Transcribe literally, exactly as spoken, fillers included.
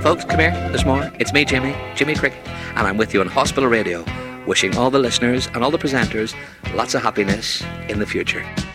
Folks, come here, there's more. It's me, Jimmy, Jimmy Cricket, and I'm with you on Hospital Radio, wishing all the listeners and all the presenters lots of happiness in the future.